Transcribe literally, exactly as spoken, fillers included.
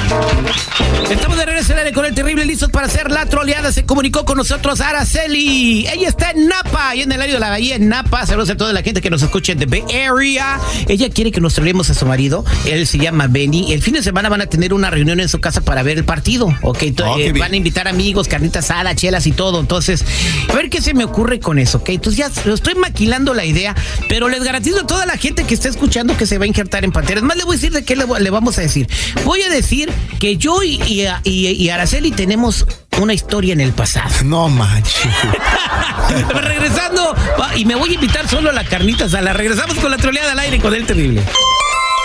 Estamos de regreso con el terrible, listos para hacer la troleada. Se comunicó con nosotros Araceli. Ella está en Napa, y en el área de la bahía en Napa. Saludos a toda la gente que nos escucha en The Bay Area. Ella quiere que nos troleemos a su marido. Él se llama Benny. El fin de semana van a tener una reunión en su casa para ver el partido. Ok, oh, eh, van a invitar amigos, carnitas asadas, chelas y todo. Entonces, a ver qué se me ocurre con eso. Ok, entonces ya lo estoy maquilando la idea, pero les garantizo a toda la gente que está escuchando que se va a injertar en pantera. Es más, le voy a decir de qué le, le vamos a decir. Voy a decir que yo y, y, y, y Araceli tenemos una historia en el pasado. No manches. Regresando, y me voy a invitar solo a la carnita asada. Regresamos con la troleada al aire con el terrible.